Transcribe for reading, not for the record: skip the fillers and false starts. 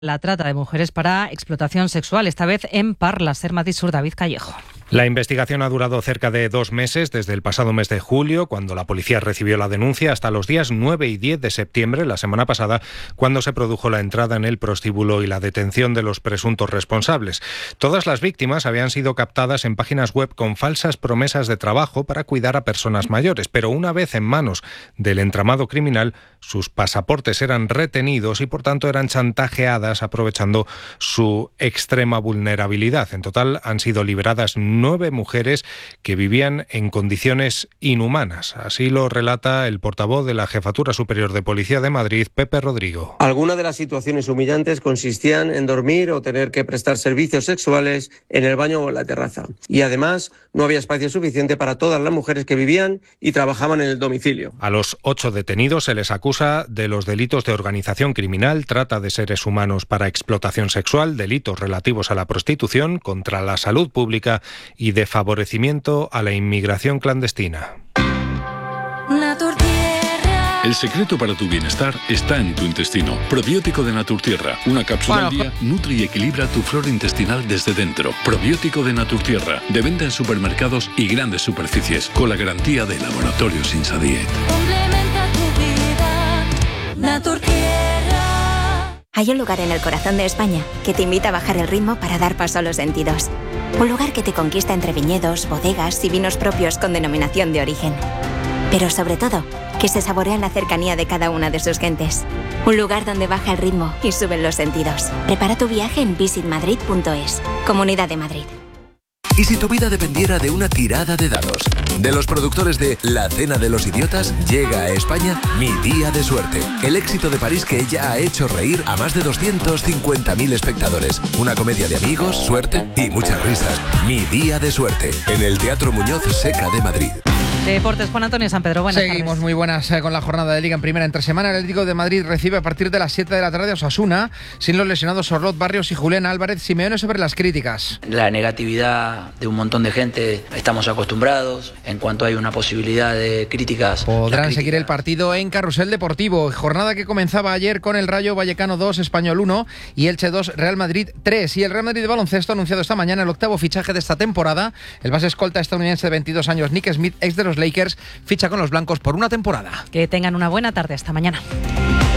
La trata de mujeres para explotación sexual, esta vez en Parla, Madrid Sur. David Callejo. La investigación ha durado cerca de 2 meses, desde el pasado mes de julio, cuando la policía recibió la denuncia, hasta los días 9 y 10 de septiembre, la semana pasada, cuando se produjo la entrada en el prostíbulo y la detención de los presuntos responsables. Todas las víctimas habían sido captadas en páginas web con falsas promesas de trabajo para cuidar a personas mayores, pero una vez en manos del entramado criminal, sus pasaportes eran retenidos y por tanto eran chantajeadas aprovechando su extrema vulnerabilidad. En total han sido liberadas 9 mujeres que vivían en condiciones inhumanas. Así lo relata el portavoz de la Jefatura Superior de Policía de Madrid, Pepe Rodrigo. Algunas de las situaciones humillantes consistían en dormir o tener que prestar servicios sexuales en el baño o en la terraza. Y además no había espacio suficiente para todas las mujeres que vivían y trabajaban en el domicilio. A los 8 detenidos se les acusa de los delitos de organización criminal, trata de seres humanos para explotación sexual, delitos relativos a la prostitución, contra la salud pública y de favorecimiento a la inmigración clandestina. El secreto para tu bienestar está en tu intestino. Probiótico de Naturtierra. Una cápsula al día nutre y equilibra tu flora intestinal desde dentro. Probiótico de Naturtierra. De venta en supermercados y grandes superficies. Con la garantía de Laboratorios Insadiet. Complementa tu vida. Naturtierra. Hay un lugar en el corazón de España que te invita a bajar el ritmo para dar paso a los sentidos. Un lugar que te conquista entre viñedos, bodegas y vinos propios con denominación de origen. Pero sobre todo, que se saborea en la cercanía de cada una de sus gentes. Un lugar donde baja el ritmo y suben los sentidos. Prepara tu viaje en visitmadrid.es. Comunidad de Madrid. ¿Y si tu vida dependiera de una tirada de dados? De los productores de La Cena de los Idiotas llega a España Mi Día de Suerte. El éxito de París que ya ha hecho reír a más de 250.000 espectadores. Una comedia de amigos, suerte y muchas risas. Mi Día de Suerte. En el Teatro Muñoz Seca de Madrid. Deportes, Juan Antonio San Pedro, buenas tardes. Seguimos muy buenas con la jornada de Liga en primera entre semana. El Atlético de Madrid recibe a partir de las 7 de la tarde a Osasuna, sin los lesionados Sorlot, Barrios y Julián Álvarez. Simeone sobre las críticas. La negatividad de un montón de gente, estamos acostumbrados. En cuanto hay una posibilidad de críticas... Podrán seguir el partido en Carrusel Deportivo. Jornada que comenzaba ayer con el Rayo Vallecano 2, Español 1 y Elche 2, Real Madrid 3. Y el Real Madrid de baloncesto ha anunciado esta mañana el 8º fichaje de esta temporada. El base escolta estadounidense de 22 años, Nick Smith, ex de los Lakers, ficha con los blancos por una temporada. Que tengan una buena tarde. Hasta mañana.